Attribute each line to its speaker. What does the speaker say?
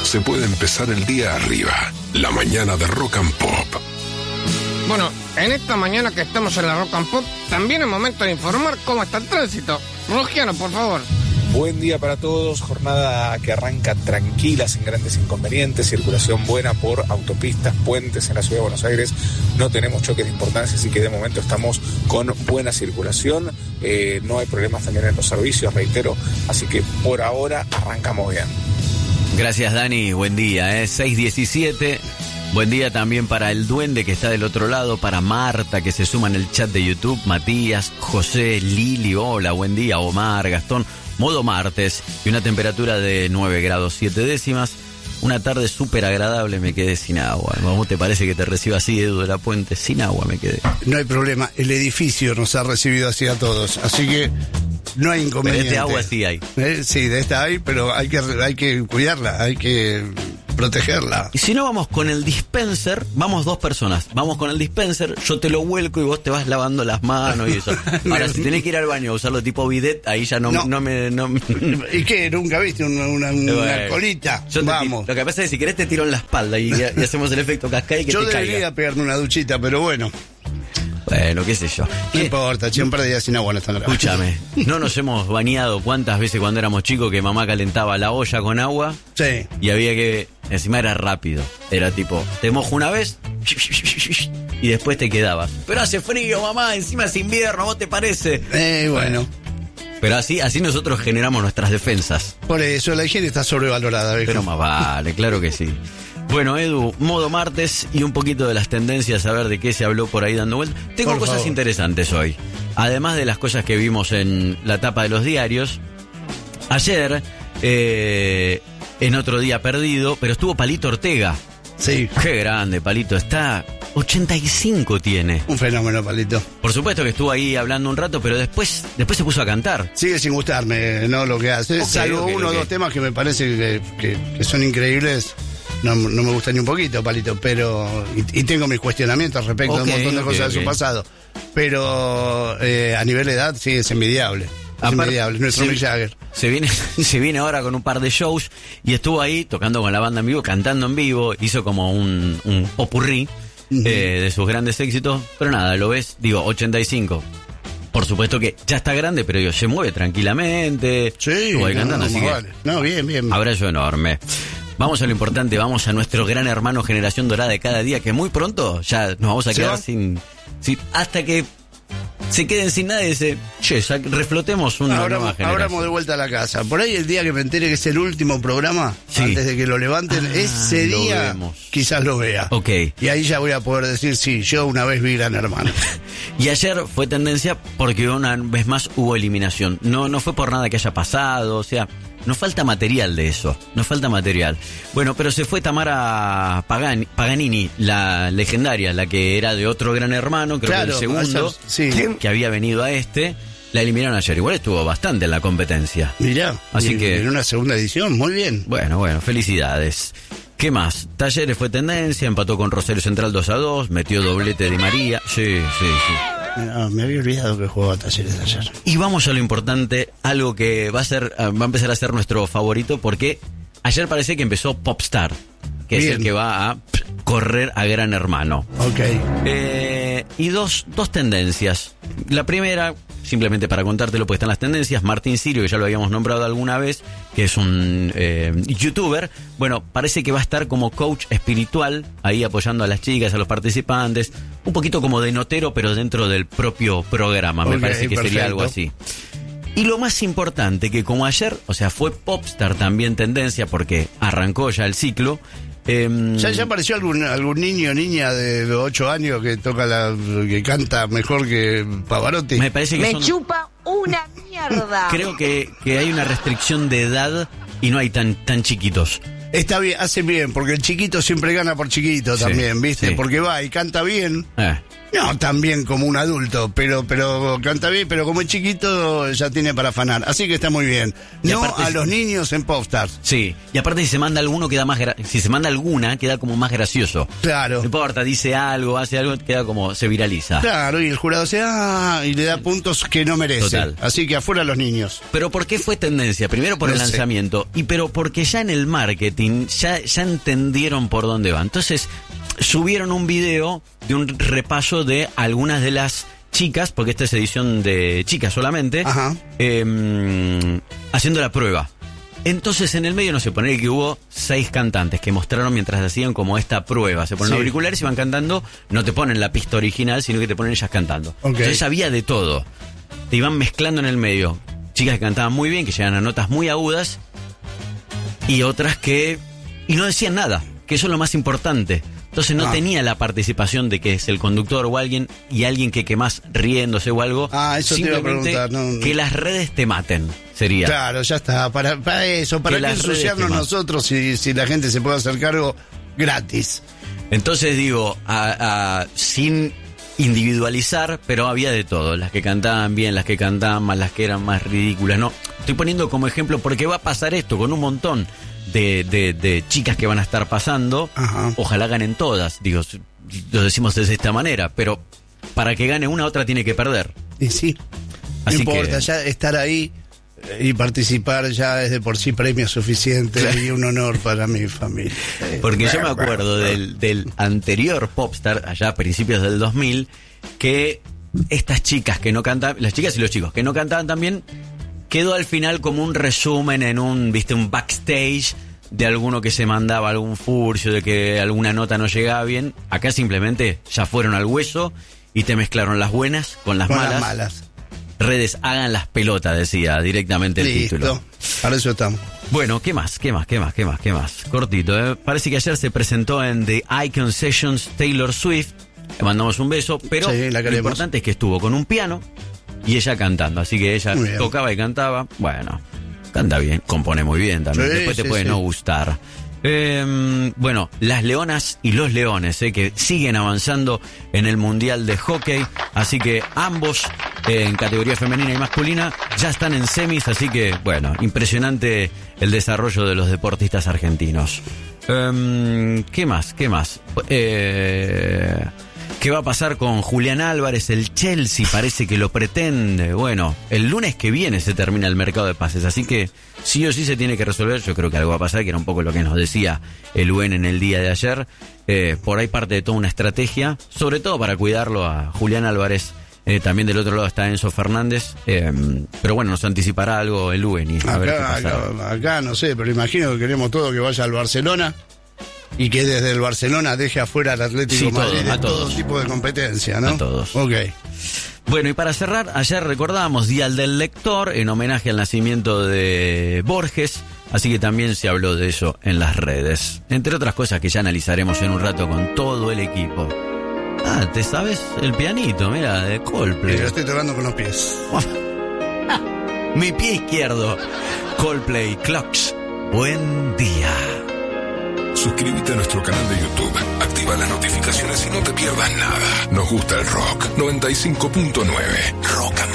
Speaker 1: se puede empezar el día arriba. La mañana de Rock and Pop.
Speaker 2: Bueno, en esta mañana que estamos en la Rock and Pop, también es momento de informar cómo está el tránsito. Rogiano, por favor.
Speaker 3: Buen día para todos, jornada que arranca tranquila, sin grandes inconvenientes, circulación buena por autopistas, puentes en la ciudad de Buenos Aires, no tenemos choques de importancia, así que de momento estamos con buena circulación, no hay problemas también en los servicios, reitero, así que por ahora arrancamos bien.
Speaker 4: Gracias, Dani, buen día, 6:17. Buen día también para el duende que está del otro lado, para Marta que se suma en el chat de YouTube, Matías, José, Lili, hola, buen día, Omar, Gastón, modo martes y una temperatura de 9 grados 7 décimas, una tarde súper agradable, me quedé sin agua. ¿Cómo te parece que te reciba así, Edu de la Puente? Sin agua me quedé.
Speaker 5: No hay problema, el edificio nos ha recibido así a todos, así que no hay inconveniente.
Speaker 4: Pero de agua sí hay.
Speaker 5: Sí, de esta hay, pero hay que cuidarla, hay que protegerla.
Speaker 4: Y si no, vamos con el dispenser, vamos dos personas, vamos con el dispenser, yo te lo vuelco y vos te vas lavando las manos y eso. Ahora, si tenés que ir al baño a usarlo tipo bidet, ahí ya no me...
Speaker 5: ¿Y qué? ¿Nunca viste una colita? Vamos.
Speaker 4: Lo que pasa es que si querés te tiro en la espalda y hacemos el efecto cascada y que
Speaker 5: yo
Speaker 4: te caiga. Yo
Speaker 5: debería pegarme una duchita, pero bueno.
Speaker 4: Bueno, qué sé yo.
Speaker 5: No importa, un par de días sin agua no están grabando.
Speaker 4: Escúchame, no nos hemos bañado cuántas veces cuando éramos chicos que mamá calentaba la olla con agua.
Speaker 5: Sí.
Speaker 4: Y había que... Encima era rápido. Era tipo, te mojo una vez y después te quedabas. Pero hace frío, mamá, encima es invierno, ¿vos te parece?
Speaker 5: Bueno.
Speaker 4: Pero así nosotros generamos nuestras defensas.
Speaker 5: Por eso la higiene está sobrevalorada, viejo.
Speaker 4: Pero más vale, claro que sí. Bueno, Edu, modo martes y un poquito de las tendencias, a ver de qué se habló por ahí dando vueltas. Tengo cosas interesantes hoy. Además de las cosas que vimos en la tapa de los diarios. Ayer, en otro día perdido, pero estuvo Palito Ortega.
Speaker 5: Sí.
Speaker 4: Qué grande, Palito. Está... 85 tiene.
Speaker 5: Un fenómeno, Palito.
Speaker 4: Por supuesto que estuvo ahí hablando un rato, pero después se puso a cantar.
Speaker 5: Sigue sin gustarme, ¿no? Lo que hace. Salvo uno o dos temas que me parece que son increíbles. No me gusta ni un poquito, Palito, pero... Y tengo mis cuestionamientos respecto a un montón de cosas de su pasado. Pero a nivel de edad sí es envidiable. Es envidiable, nuestro Mick Jagger.
Speaker 4: Se viene ahora con un par de shows y estuvo ahí tocando con la banda en vivo, cantando en vivo, hizo como un popurrí de sus grandes éxitos, pero nada, lo ves, digo, 85. Por supuesto que ya está grande, pero digo, se mueve tranquilamente.
Speaker 5: Sí,
Speaker 4: estuvo ahí cantando, así que
Speaker 5: vale. No, bien.
Speaker 4: Abrazo enorme. Vamos a lo importante, vamos a nuestro gran hermano Generación Dorada de cada día, que muy pronto ya nos vamos a quedar sin hasta que se queden sin nada y dice, reflotemos una nueva generación.
Speaker 5: Abramos de vuelta a la casa. Por ahí el día que me entere que es el último programa, antes de que lo levanten, ese día quizás lo vea.
Speaker 4: Ok.
Speaker 5: Y ahí ya voy a poder decir, sí, yo una vez vi Gran Hermano.
Speaker 4: Y ayer fue tendencia porque una vez más hubo eliminación. No fue por nada que haya pasado, o sea... Nos falta material de eso, nos falta material. Bueno, pero se fue Tamara Paganini, la legendaria, la que era de otro Gran Hermano, creo que el segundo, que había venido a la eliminaron ayer. Igual estuvo bastante en la competencia.
Speaker 5: Mirá,
Speaker 4: así que
Speaker 5: en una segunda edición, muy bien.
Speaker 4: Bueno, felicidades. ¿Qué más? Talleres fue tendencia, empató con Rosario Central 2-2, metió doblete de María. Sí.
Speaker 5: Me había olvidado que jugaba Talleres ayer.
Speaker 4: Y vamos a lo importante, algo que va a empezar a ser nuestro favorito, porque ayer parece que empezó Popstar, que es el que va a correr a Gran Hermano.
Speaker 5: Ok.
Speaker 4: Y dos tendencias. La primera, simplemente para contártelo, porque están las tendencias, Martín Sirio, que ya lo habíamos nombrado alguna vez, que es un youtuber, bueno, parece que va a estar como coach espiritual, ahí apoyando a las chicas, a los participantes, un poquito como de notero, pero dentro del propio programa, me parece que sería algo así. Y lo más importante, que como ayer, o sea, fue Popstar también tendencia, porque arrancó ya el ciclo.
Speaker 5: ¿Ya apareció algún niño o niña de 8 años que que canta mejor que Pavarotti?
Speaker 4: Me parece que
Speaker 6: chupa una mierda.
Speaker 4: Creo que hay una restricción de edad y no hay tan chiquitos.
Speaker 5: Está bien, hace bien, porque el chiquito siempre gana por chiquito también, ¿viste?
Speaker 4: Sí.
Speaker 5: Porque va y canta bien. No tan bien como un adulto, pero canta bien, pero como es chiquito ya tiene para afanar. Así que está muy bien. No a los niños en Popstars.
Speaker 4: Sí, y aparte si se manda alguno si se manda alguna queda como más gracioso.
Speaker 5: Claro.
Speaker 4: No importa, dice algo, hace algo, queda como, se viraliza.
Speaker 5: Claro, y el jurado y le da puntos que no merece.
Speaker 4: Total.
Speaker 5: Así que afuera los niños.
Speaker 4: Pero ¿por qué fue tendencia? Primero por el lanzamiento, pero porque ya en el marketing ya entendieron por dónde va. Entonces subieron un video de un repaso de algunas de las chicas, porque esta es edición de chicas solamente, haciendo la prueba. Entonces en el medio, no sé, poner que hubo 6 cantantes que mostraron mientras hacían como esta prueba. Se ponen auriculares y van cantando, no te ponen la pista original, sino que te ponen ellas cantando. Entonces había de todo. Te iban mezclando en el medio. Chicas que cantaban muy bien, que llegan a notas muy agudas, y otras que... y no decían nada, que eso es lo más importante. Entonces no tenía la participación de que es el conductor o alguien, y alguien que más riéndose o algo.
Speaker 5: Eso
Speaker 4: simplemente
Speaker 5: te iba a preguntar.
Speaker 4: Que las redes te maten, sería.
Speaker 5: Claro, ya está. Para eso, para que ensuciarnos nosotros si la gente se puede hacer cargo gratis.
Speaker 4: Entonces digo, sin individualizar, pero había de todo. Las que cantaban bien, las que cantaban mal, las que eran más ridículas. No, estoy poniendo como ejemplo porque va a pasar esto con un montón de chicas que van a estar pasando. Ojalá ganen todas, digo, lo decimos de esta manera, pero para que gane una, otra tiene que perder.
Speaker 5: Y sí, así no importa, ya estar ahí y participar ya es de por sí premio suficiente. Claro. Y un honor para mi familia.
Speaker 4: Porque yo me acuerdo del anterior Popstar, allá a principios del 2000, que estas chicas que no cantaban, las chicas y los chicos que no cantaban también, quedó al final como un resumen en un backstage de alguno que se mandaba algún furcio, de que alguna nota no llegaba bien. Acá simplemente ya fueron al hueso y te mezclaron las buenas con las malas. Redes, hagan las pelotas, decía directamente el título.
Speaker 5: Para eso estamos.
Speaker 4: Bueno, ¿qué más? Cortito, Parece que ayer se presentó en The Icon Sessions Taylor Swift. Le mandamos un beso, pero lo importante es que estuvo con un piano y ella cantando, así que ella tocaba y cantaba. Bueno, canta bien, compone muy bien también. Después te puede no gustar. Bueno, las leonas y los leones que siguen avanzando en el Mundial de Hockey, así que ambos en categoría femenina y masculina ya están en semis, así que bueno, impresionante el desarrollo de los deportistas argentinos. ¿Qué más? ¿Qué va a pasar con Julián Álvarez? El Chelsea parece que lo pretende. Bueno, el lunes que viene se termina el mercado de pases, así que sí o sí se tiene que resolver. Yo creo que algo va a pasar, que era un poco lo que nos decía el UN en el día de ayer. Por ahí parte de toda una estrategia, sobre todo para cuidarlo a Julián Álvarez. También del otro lado está Enzo Fernández, pero bueno, nos anticipará algo el UN.
Speaker 5: Acá no sé, pero imagino que queremos todo que vaya al Barcelona. Y que desde el Barcelona deje afuera al Atlético Madrid de todo tipo de competencia, ¿no?
Speaker 4: A todos.
Speaker 5: Ok.
Speaker 4: Bueno, y para cerrar, ayer recordábamos Día del Lector en homenaje al nacimiento de Borges, así que también se habló de eso en las redes. Entre otras cosas que ya analizaremos en un rato con todo el equipo. ¿Te sabes el pianito? Mira, de Coldplay.
Speaker 5: Lo estoy tocando con los pies.
Speaker 4: Mi pie izquierdo. Coldplay, Clocks. Buen día.
Speaker 1: Suscríbete a nuestro canal de YouTube, activa las notificaciones y no te pierdas nada. Nos gusta el rock. 95.9 Rock and